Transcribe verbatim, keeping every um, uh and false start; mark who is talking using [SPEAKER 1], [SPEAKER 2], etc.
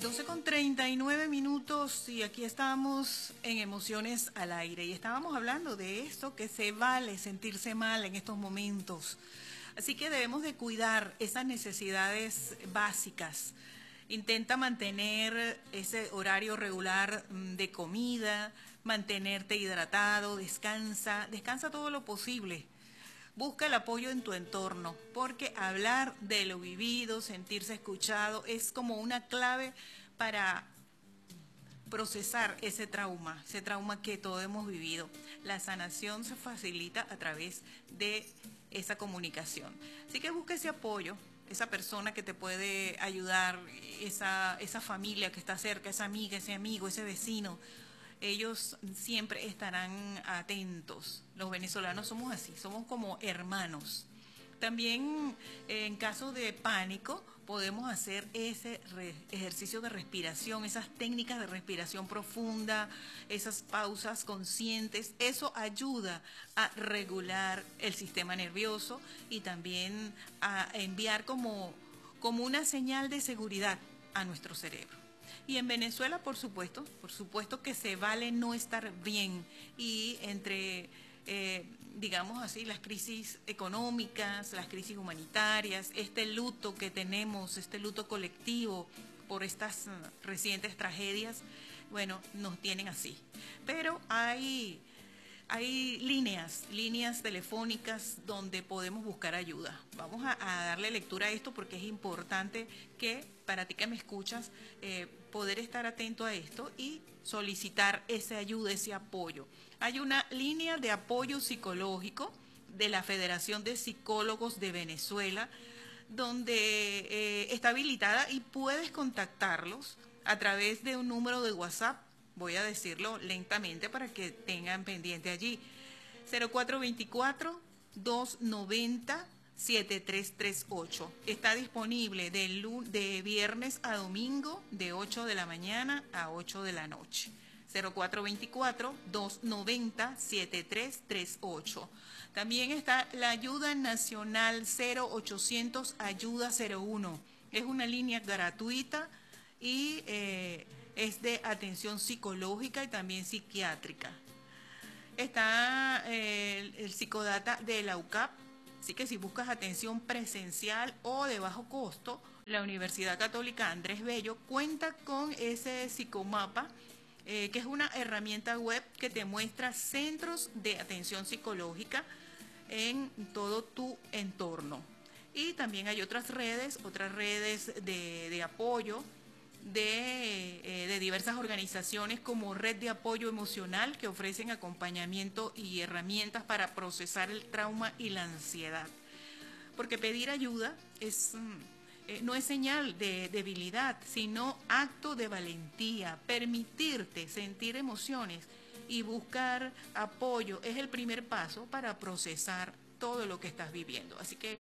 [SPEAKER 1] doce con treinta y nueve minutos y aquí estamos en Emociones al Aire y estábamos hablando de esto, que se vale sentirse mal en estos momentos. Así que debemos de cuidar esas necesidades básicas. Intenta mantener ese horario regular de comida, mantenerte hidratado, descansa, descansa todo lo posible. Busca el apoyo en tu entorno, porque hablar de lo vivido, sentirse escuchado, es como una clave para procesar ese trauma, ese trauma que todos hemos vivido. La sanación se facilita a través de esa comunicación. Así que busca ese apoyo, esa persona que te puede ayudar, esa, esa familia que está cerca, esa amiga, ese amigo, ese vecino. Ellos siempre estarán atentos. Los venezolanos somos así, somos como hermanos. También en caso de pánico podemos hacer ese ejercicio de respiración, esas técnicas de respiración profunda, esas pausas conscientes. Eso ayuda a regular el sistema nervioso y también a enviar como, como una señal de seguridad a nuestro cerebro. Y en Venezuela, por supuesto, por supuesto que se vale no estar bien y entre, eh, digamos así, las crisis económicas, las crisis humanitarias, este luto que tenemos, este luto colectivo por estas uh, recientes tragedias, bueno, nos tienen así. Pero hay... Hay líneas, líneas telefónicas donde podemos buscar ayuda. Vamos a, a darle lectura a esto porque es importante que, para ti que me escuchas, eh, poder estar atento a esto y solicitar esa ayuda, ese apoyo. Hay una línea de apoyo psicológico de la Federación de Psicólogos de Venezuela, donde eh, está habilitada y puedes contactarlos a través de un número de WhatsApp. Voy a decirlo lentamente para que tengan pendiente allí. cero cuatro veinticuatro, doscientos noventa, setenta y tres treinta y ocho. Está disponible de, de viernes a domingo de ocho de la mañana a ocho de la noche. cero cuatro veinticuatro, doscientos noventa, setenta y tres treinta y ocho. También está la ayuda nacional cero ochocientos ayuda cero uno. Es una línea gratuita y eh, es de atención psicológica y también psiquiátrica. Está eh, el, el psicodata de la U C A P, así que si buscas atención presencial o de bajo costo, la Universidad Católica Andrés Bello cuenta con ese psicomapa, eh, que es una herramienta web que te muestra centros de atención psicológica en todo tu entorno. Y también hay otras redes, otras redes de, de apoyo, De, eh, de diversas organizaciones como Red de Apoyo Emocional, que ofrecen acompañamiento y herramientas para procesar el trauma y la ansiedad. Porque pedir ayuda es, eh, no es señal de debilidad, sino acto de valentía. Permitirte sentir emociones y buscar apoyo es el primer paso para procesar todo lo que estás viviendo. Así que